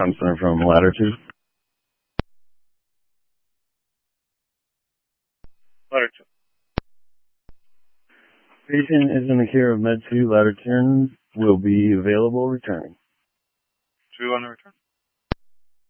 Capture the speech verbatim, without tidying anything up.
Thompson from Latitude. Latitude. Patient is in the care of Med two. Latitude will be available returning. Two on the return.